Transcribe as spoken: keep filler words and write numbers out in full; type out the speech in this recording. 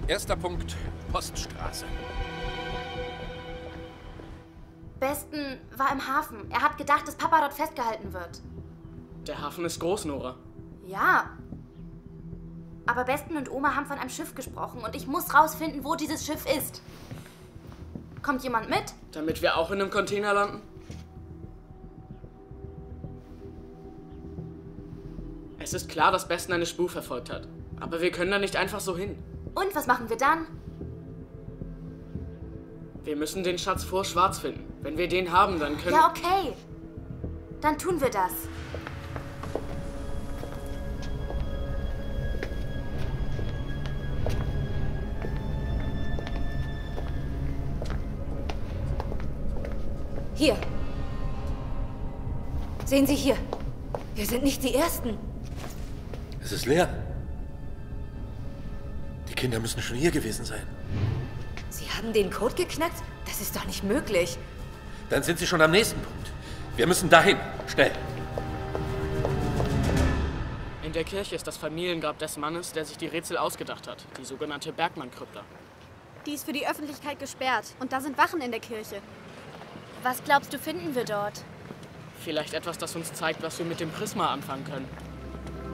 Erster Punkt, Poststraße. Besten war im Hafen. Er hat gedacht, dass Papa dort festgehalten wird. Der Hafen ist groß, Nora. Ja. Aber Besten und Oma haben von einem Schiff gesprochen und ich muss rausfinden, wo dieses Schiff ist. Kommt jemand mit? Damit wir auch in einem Container landen? Es ist klar, dass Besten eine Spur verfolgt hat. Aber wir können da nicht einfach so hin. Und was machen wir dann? Wir müssen den Schatz vor Schwarz finden. Wenn wir den haben, dann können... Ja, okay. Dann tun wir das. Hier. Sehen Sie hier. Wir sind nicht die Ersten. Es ist leer. Die Kinder müssen schon hier gewesen sein. Sie haben den Code geknackt? Das ist doch nicht möglich. Dann sind sie schon am nächsten Punkt. Wir müssen dahin. Schnell. In der Kirche ist das Familiengrab des Mannes, der sich die Rätsel ausgedacht hat. Die sogenannte Bergmann-Krypta. Die ist für die Öffentlichkeit gesperrt. Und da sind Wachen in der Kirche. Was glaubst du, finden wir dort? Vielleicht etwas, das uns zeigt, was wir mit dem Prisma anfangen können.